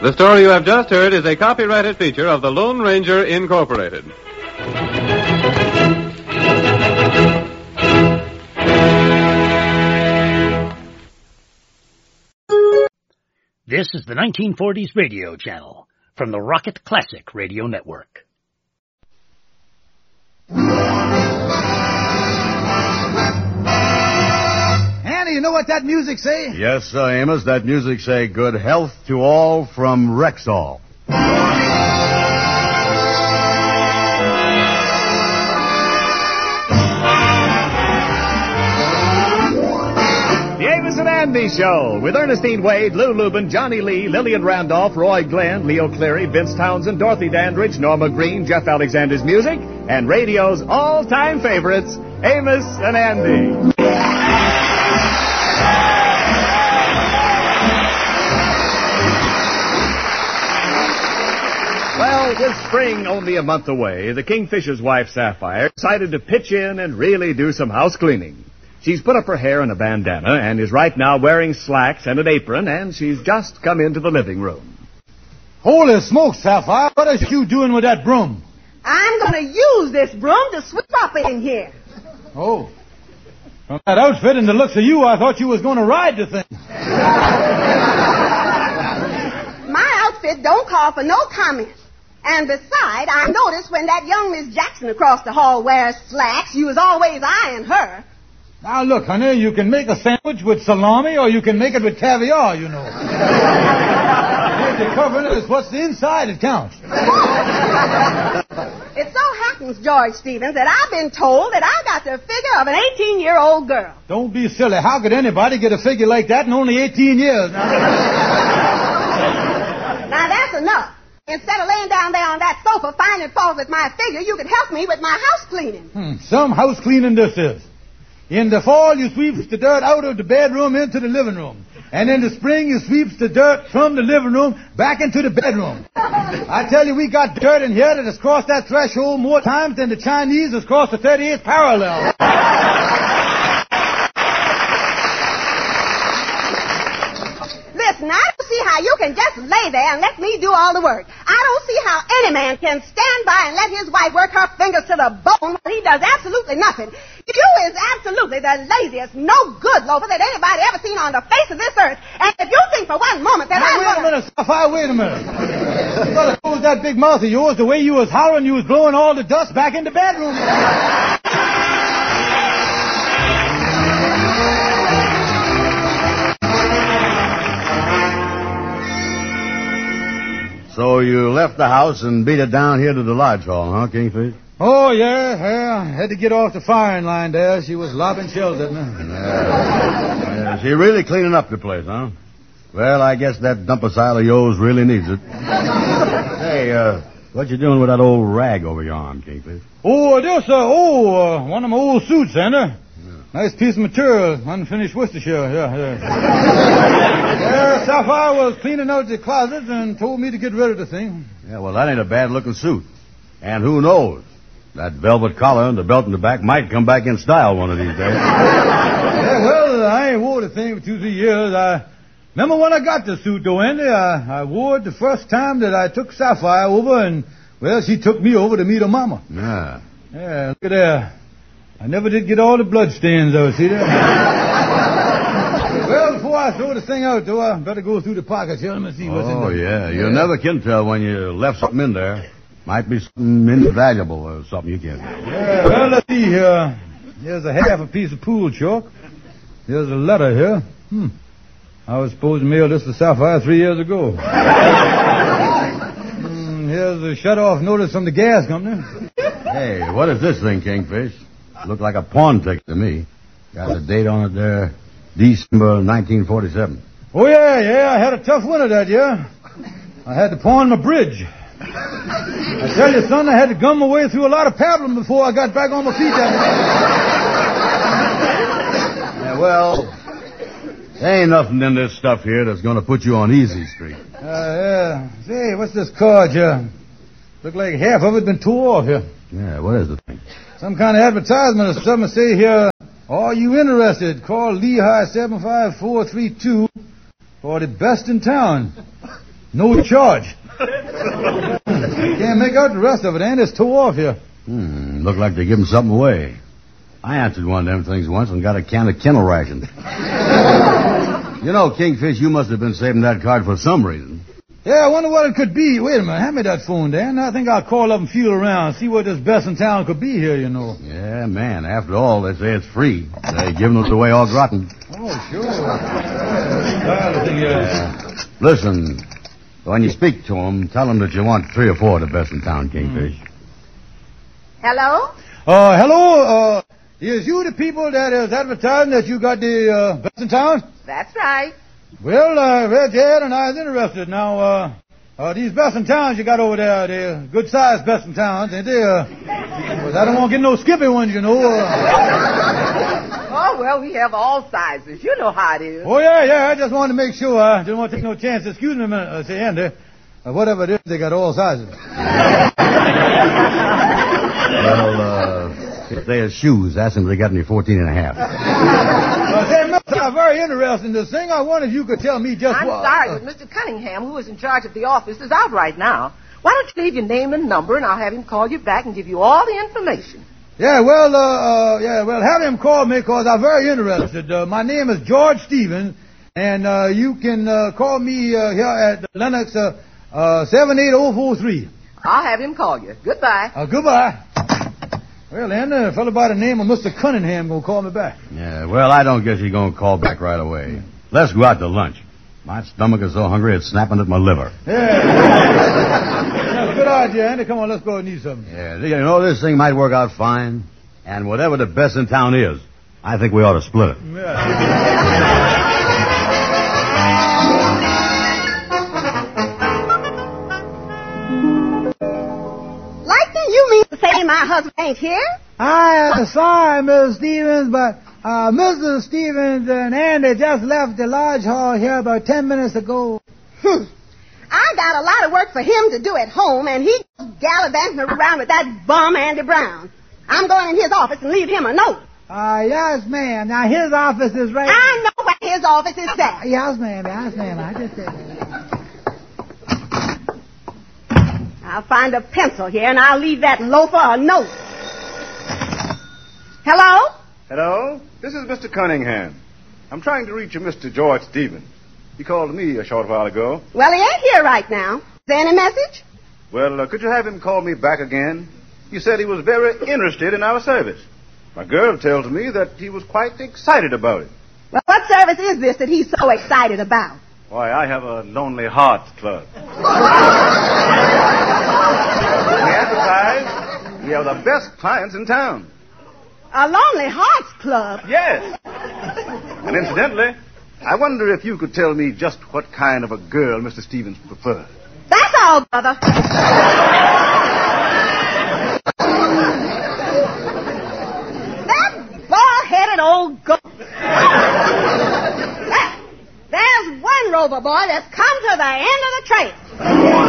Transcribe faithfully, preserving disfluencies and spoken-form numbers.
The story you have just heard is a copyrighted feature of the Lone Ranger Incorporated. This is the nineteen forties Radio Channel from the Rocket Classic Radio Network. Andy, you know what that music say? Yes, sir, Amos. That music say good health to all from Rexall. And Andy Show with Ernestine Wade, Lou Lubin, Johnny Lee, Lillian Randolph, Roy Glenn, Leo Cleary, Vince Townsend, Dorothy Dandridge, Norma Green, Jeff Alexander's music, and radio's all-time favorites, Amos and Andy. Well, with spring only a month away, the Kingfisher's wife, Sapphire, decided to pitch in and really do some house cleaning. She's put up her hair in a bandana and is right now wearing slacks and an apron, and she's just come into the living room. Holy smokes, Sapphire, what are you doing with that broom? I'm going to use this broom to sweep up in here. Oh. From that outfit and the looks of you, I thought you was going to ride the thing. My outfit don't call for no comment. And beside, I noticed when that young Miss Jackson across the hall wears slacks, you was always eyeing her. Now, look, honey, you can make a sandwich with salami or you can make it with caviar, you know. If the covering is what's the inside, it counts. It so happens, George Stevens, that I've been told that I got the figure of an eighteen-year-old girl. Don't be silly. How could anybody get a figure like that in only eighteen years? Now, now that's enough. Instead of laying down there on that sofa finding fault with my figure, you could help me with my house cleaning. Hmm, some house cleaning this is. In the fall, you sweeps the dirt out of the bedroom into the living room. And in the spring, you sweeps the dirt from the living room back into the bedroom. I tell you, we got dirt in here that has crossed that threshold more times than the Chinese has crossed the thirty-eighth parallel. Listen, I don't see how you can just lay there and let me do all the work. I don't see how any man can stand by and let his wife work her fingers to the bone when he does absolutely nothing. You is absolutely the laziest, no-good loafer that anybody ever seen on the face of this earth. And if you think for one moment that now, I'm wait gonna... a minute, Sapphire, wait a minute. You gotta close that big mouth of yours. The way you was hollering, you was blowing all the dust back in the bedroom. So you left the house and beat it down here to the lodge hall, huh, Kingfish? Oh, yeah, yeah. Had to get off the firing line there. She was lobbing shells at me. Yeah. Yeah, she really cleaning up the place, huh? Well, I guess that dump-a-sile of yours really needs it. Hey, uh, what you doing with that old rag over your arm, Kingfish? Oh, this, uh, oh, uh, one of my old suits, Sander. Yeah. Nice piece of material, unfinished Worcestershire, yeah, yeah. Yeah, Sapphire was cleaning out the closet and told me to get rid of the thing. Yeah, well, that ain't a bad-looking suit. And who knows? That velvet collar and the belt in the back might come back in style one of these days. Yeah, well, I ain't wore the thing for two, three years. I remember when I got the suit, though, Andy. I, I wore it the first time that I took Sapphire over, and, well, she took me over to meet her mama. Yeah. Yeah, look at there. I never did get all the blood stains, though, see there? Well, before I throw the thing out, though, I better go through the pockets here. Let me see what's oh, in there. Oh, yeah. You never can tell when you left something in there. Might be something invaluable or something you can't do. Yeah, well, let's see here. Here's a half a piece of pool chalk. Here's a letter here. Hmm. I was supposed to mail this to Sapphire three years ago. hmm, here's a shut-off notice from the gas company. Hey, what is this thing, Kingfish? Looked like a pawn ticket to me. Got the date on it there. December nineteen forty-seven. Oh, yeah, yeah. I had a tough winter that year. I had to pawn my bridge. I tell you, son, I had to gum my way through a lot of paddling before I got back on my feet that day. Yeah, well, there ain't nothing in this stuff here that's going to put you on easy street. Uh, yeah. Say, what's this card here? Look like half of it been tore off here. Yeah, what is the thing? Some kind of advertisement or something. Say here, are you interested? Call Lehigh seven five four three two for the best in town. No charge. Can't make out the rest of it, and it's tore off here. Hmm, look like they give him something away. I answered one of them things once and got a can of kennel ration. You know, Kingfish, you must have been saving that card for some reason. Yeah, I wonder what it could be. Wait a minute, hand me that phone, Dan. I think I'll call up and feel around, see what this best in town could be here, you know. Yeah, man, after all, they say it's free. They're giving it away all rotten. Oh, sure. Yeah. Listen, when you speak to them, tell them that you want three or four of the best in town, Kingfish. Mm. Hello? Uh, hello, uh, is you the people that is advertising that you got the uh, best in town? That's right. Well, I uh, read your ad and I was interested. Now, uh, uh, these best in towns you got over there, they're good-sized best in towns, ain't they? Uh, but I don't want to get no skippy ones, you know. Uh, oh, well, we have all sizes. You know how it is. Oh, yeah, yeah, I just wanted to make sure. I didn't want to take no chance. Excuse me a minute, uh, say, Andy. Uh, whatever it is, they got all sizes. Well, uh, if they have shoes, ask them if they got any fourteen and a half. Uh, say, mister, I'm very interested in this thing. I wonder if you could tell me just I'm what... sorry, uh, but Mister Cunningham, who is in charge of the office, is out right now. Why don't you leave your name and number, and I'll have him call you back and give you all the information. Yeah, well, uh, uh, yeah, well, have him call me because I'm very interested. Uh, my name is George Stevens, and uh, you can uh, call me uh, here at Lennox uh, uh, seven eight zero four three. I'll have him call you. Goodbye. Uh, goodbye. Well, then, a fellow by the name of Mister Cunningham will call me back. Yeah, well, I don't guess he's going to call back right away. Let's go out to lunch. My stomach is so hungry it's snapping at my liver. Yeah. That's a good idea, Andy. Come on, let's go and eat something. Yeah, you know, this thing might work out fine. And whatever the best in town is, I think we ought to split it. Yeah. You mean to say my husband ain't here? I am sorry, Miss Stevens, but uh, Missus Stevens and Andy just left the lodge hall here about ten minutes ago. Hmm. I got a lot of work for him to do at home, and he's gallivanting around with that bum Andy Brown. I'm going in his office and leave him a note. Uh, yes, ma'am. Now, his office is right... I know where his office is at. Yes, ma'am. Yes, ma'am. I just said that. I'll find a pencil here, and I'll leave that loafer a note. Hello? Hello? This is Mister Cunningham. I'm trying to reach a Mister George Stevens. He called me a short while ago. Well, he ain't here right now. Is there any message? Well, uh, could you have him call me back again? He said he was very interested in our service. My girl tells me that he was quite excited about it. Well, what service is this that he's so excited about? Why, I have a Lonely Hearts Club. We advertise. We have the best clients in town. A Lonely Hearts Club? Yes. And incidentally, I wonder if you could tell me just what kind of a girl Mister Stevens prefers. That's all, brother. That bald-headed old goat. There. There's one rover boy that's come to the end of the trail.